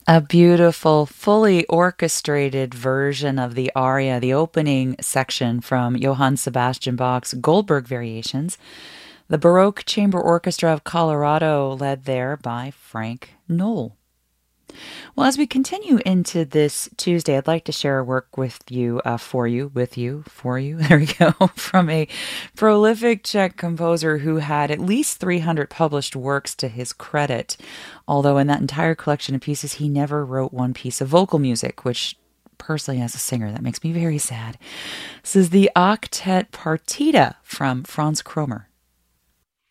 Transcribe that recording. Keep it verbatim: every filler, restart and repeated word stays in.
A beautiful, fully orchestrated version of the aria, the opening section from Johann Sebastian Bach's Goldberg Variations, the Baroque Chamber Orchestra of Colorado, led there by Frank Knoll. Well, as we continue into this Tuesday, I'd like to share a work with you, uh, for you, with you, for you, there we go, from a prolific Czech composer who had at least three hundred published works to his credit, although in that entire collection of pieces, he never wrote one piece of vocal music, which personally, as a singer, that makes me very sad. This is the Octet Partita from Franz Kromer.